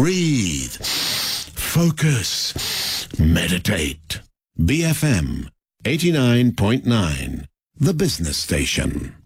breathe, focus, meditate. BFM 89.9, the business station.